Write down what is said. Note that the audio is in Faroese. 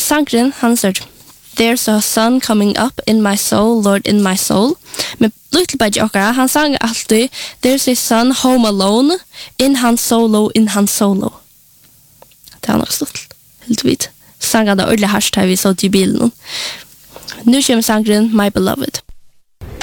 sangren, han sier There's a sun coming up in my soul, Lord, in my soul. Men Little Buddy okkara, han sang alltid There's a sun home alone, in han solo, in han solo. Det er nok stått, helt vidt. Sang han da ordentlig harsht her vi så til bilen. Nu kommer sangren My Beloved.